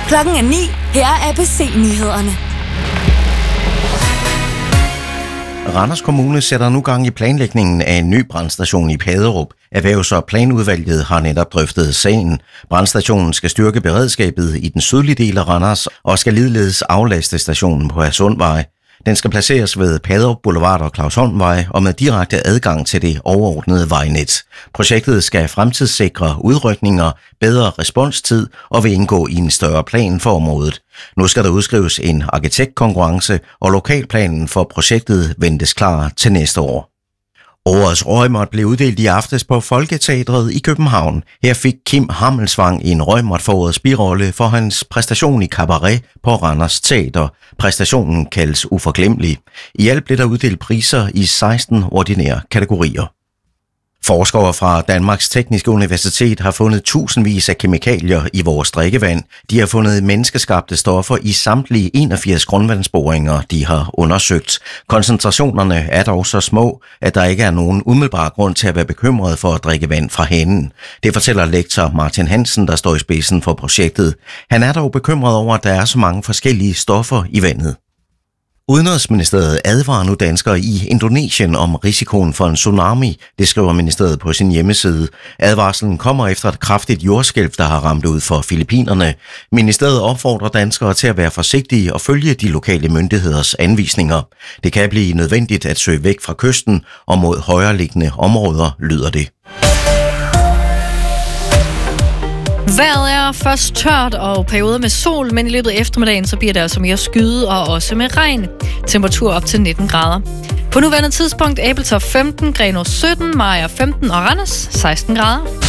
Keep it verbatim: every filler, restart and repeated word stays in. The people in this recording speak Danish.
Klokken er ni. Her er A B C-nyhederne. Randers Kommune sætter nu gang i planlægningen af en ny brandstation i Paderup. Erhvervs- og planudvalget har netop drøftet sagen. Brandstationen skal styrke beredskabet i den sydlige del af Randers og skal ligeledes aflaste stationen på Hadsundvej. Den skal placeres ved Paderup Boulevard og Clausholmvej og med direkte adgang til det overordnede vejnet. Projektet skal fremtidssikre udrykninger, bedre responstid og vil indgå i en større plan for området. Nu skal der udskrives en arkitektkonkurrence, og lokalplanen for projektet ventes klar til næste år. Årets Røgmot blev uddelt i aftes på Folketeatret i København. Her fik Kim Hammelsvang en Røgmot for årets birolle for hans præstation i Cabaret på Randers Teater. Præstationen kaldes uforglemmelig. I alt blev der uddelt priser i seksten ordinære kategorier. Forskere fra Danmarks Tekniske Universitet har fundet tusindvis af kemikalier i vores drikkevand. De har fundet menneskeskabte stoffer i samtlige enogfirs grundvandsboringer, de har undersøgt. Koncentrationerne er dog så små, at der ikke er nogen umiddelbar grund til at være bekymret for at drikke vand fra hanen. Det fortæller lektor Martin Hansen, der står i spidsen for projektet. Han er dog bekymret over, at der er så mange forskellige stoffer i vandet. Udenrigsministeriet advarer nu danskere i Indonesien om risikoen for en tsunami, det skriver ministeriet på sin hjemmeside. Advarslen kommer efter et kraftigt jordskælv, der har ramt ud for Filippinerne. Ministeriet opfordrer danskere til at være forsigtige og følge de lokale myndigheders anvisninger. Det kan blive nødvendigt at søge væk fra kysten og mod højereliggende områder, lyder det. Vejret er først tørt og perioder med sol, men i løbet af eftermiddagen så bliver det altså mere skyet og også med regn. Temperatur op til nitten grader. På nuværende tidspunkt Ebeltoft femten, Grenaa sytten, Mariager femten og Randers seksten grader.